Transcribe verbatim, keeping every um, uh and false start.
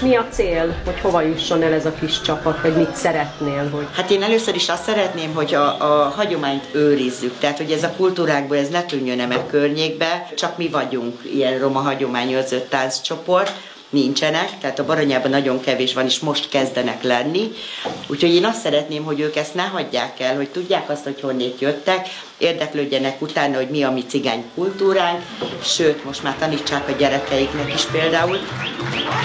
mi a cél, hogy hova jusson el ez a kis csapat, vagy mit szeretnél? Hogy... Hát én először is azt szeretném, hogy a, a hagyományt őrizzük, tehát hogy ez a kultúrákból ez ne tűnjön el meg környékbe, csak mi vagyunk ilyen roma hagyományőrző tánccsoport, nincsenek, tehát a Baranyában nagyon kevés van, és most kezdenek lenni. Úgyhogy én azt szeretném, hogy ők ezt ne hagyják el, hogy tudják azt, hogy honnét jöttek, érdeklődjenek utána, hogy mi a mi cigány kultúránk, sőt, most már tanítsák a gyerekeiknek is például.